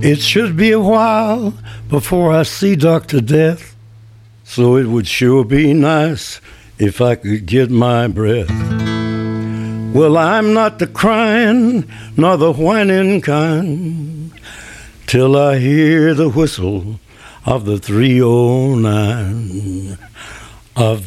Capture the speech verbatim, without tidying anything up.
It should be a while before I see Doctor Death, so it would sure be nice if I could get my breath. Well, I'm not the crying nor the whining kind till I hear the whistle of the three oh nine of